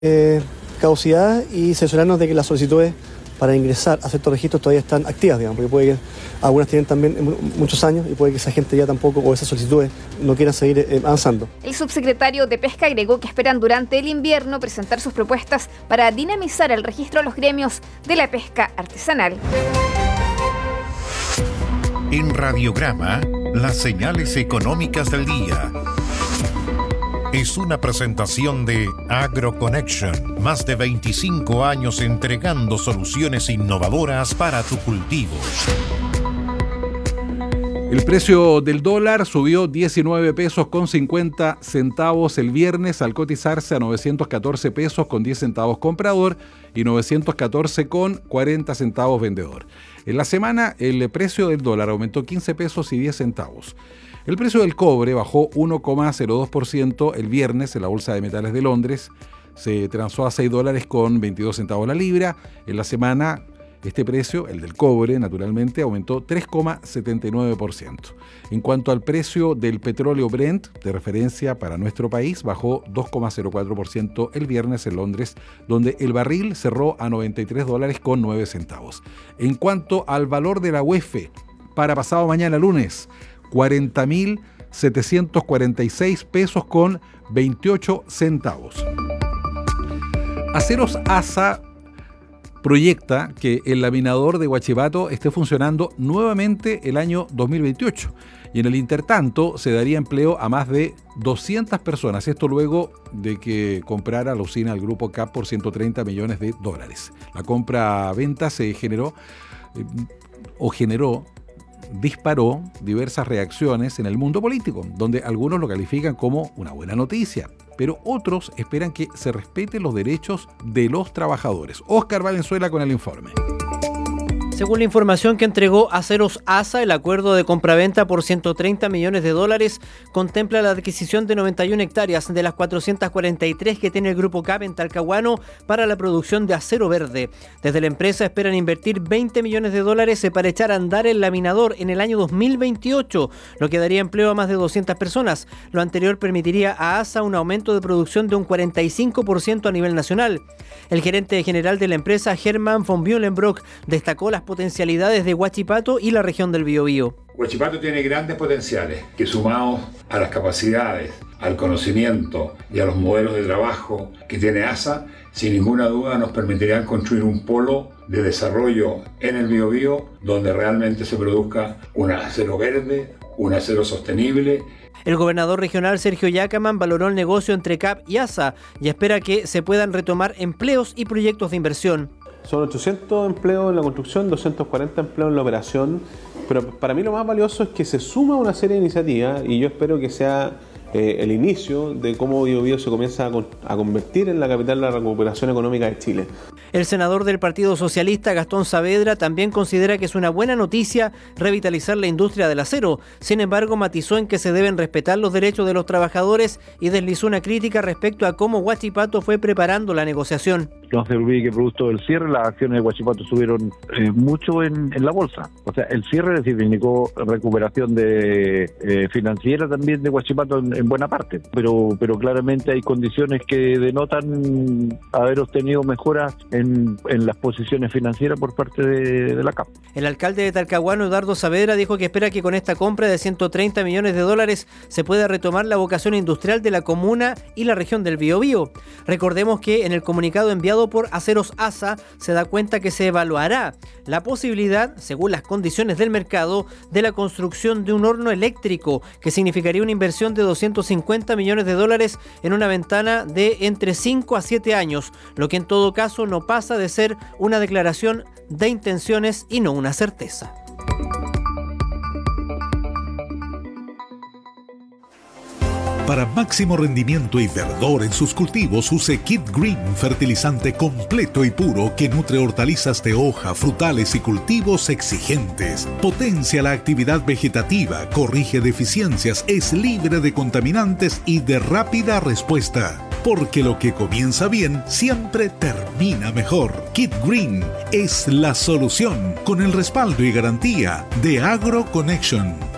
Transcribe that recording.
Caducidad y cerciorarnos de que las solicitudes para ingresar a ciertos registros todavía están activas, digamos, porque puede que algunas tienen también muchos años y puede que esa gente ya tampoco, o esas solicitudes, no quieran seguir avanzando. El subsecretario de Pesca agregó que esperan durante el invierno presentar sus propuestas para dinamizar el registro de los gremios de la pesca artesanal. En Radiograma, las señales económicas del día. Es una presentación de AgroConnection, más de 25 años entregando soluciones innovadoras para tu cultivo. El precio del dólar subió 19 pesos con 50 centavos el viernes al cotizarse a 914 pesos con 10 centavos comprador y 914 con 40 centavos vendedor. En la semana el precio del dólar aumentó 15 pesos y 10 centavos. El precio del cobre bajó 1,02% el viernes en la Bolsa de Metales de Londres. Se transó a $6 con 22 centavos la libra. En la semana, este precio, el del cobre, naturalmente, aumentó 3,79%. En cuanto al precio del petróleo Brent, de referencia para nuestro país, bajó 2,04% el viernes en Londres, donde el barril cerró a $93 con 9 centavos. En cuanto al valor de la UEF, para pasado mañana lunes, 40.746 pesos con 28 centavos. Aceros ASA proyecta que el laminador de Huachipato esté funcionando nuevamente el año 2028 y en el intertanto se daría empleo a más de 200 personas. Esto luego de que comprara la usina al Grupo CAP por $130 millones. La compra-venta disparó diversas reacciones en el mundo político, donde algunos lo califican como una buena noticia, pero otros esperan que se respeten los derechos de los trabajadores. Óscar Valenzuela con el informe. Según la información que entregó Aceros ASA, el acuerdo de compraventa por $130 millones contempla la adquisición de 91 hectáreas de las 443 que tiene el Grupo CAP en Talcahuano para la producción de acero verde. Desde la empresa esperan invertir $20 millones para echar a andar el laminador en el año 2028, lo que daría empleo a más de 200 personas. Lo anterior permitiría a ASA un aumento de producción de un 45% a nivel nacional. El gerente general de la empresa, Hermann von Bühlenbrock, destacó las potencialidades de Huachipato y la región del Biobío. Huachipato tiene grandes potenciales que, sumados a las capacidades, al conocimiento y a los modelos de trabajo que tiene ASA, sin ninguna duda nos permitirían construir un polo de desarrollo en el Biobío donde realmente se produzca un acero verde, un acero sostenible. El gobernador regional Sergio Yacaman valoró el negocio entre CAP y ASA y espera que se puedan retomar empleos y proyectos de inversión. Son 800 empleos en la construcción, 240 empleos en la operación, pero para mí lo más valioso es que se suma una serie de iniciativas y yo espero que sea el inicio de cómo Biobío se comienza a convertir en la capital de la recuperación económica de Chile. El senador del Partido Socialista, Gastón Saavedra, también considera que es una buena noticia revitalizar la industria del acero. Sin embargo, matizó en que se deben respetar los derechos de los trabajadores y deslizó una crítica respecto a cómo Huachipato fue preparando la negociación. No se olvide que producto del cierre las acciones de Huachipato subieron mucho en la bolsa. O sea, el cierre significó recuperación financiera también de Huachipato en buena parte. Pero claramente hay condiciones que denotan haber obtenido mejoras en las posiciones financieras por parte de la CAP. El alcalde de Talcahuano, Eduardo Saavedra, dijo que espera que con esta compra de $130 millones se pueda retomar la vocación industrial de la comuna y la región del Biobío. Recordemos que en el comunicado enviado por Aceros ASA se da cuenta que se evaluará la posibilidad, según las condiciones del mercado, de la construcción de un horno eléctrico, que significaría una inversión de $250 millones en una ventana de entre 5 a 7 años, lo que en todo caso no pasa de ser una declaración de intenciones y no una certeza. Para máximo rendimiento y verdor en sus cultivos, use Kit Green, fertilizante completo y puro que nutre hortalizas de hoja, frutales y cultivos exigentes. Potencia la actividad vegetativa, corrige deficiencias, es libre de contaminantes y de rápida respuesta. Porque lo que comienza bien siempre termina mejor. Kit Green es la solución, con el respaldo y garantía de AgroConnection.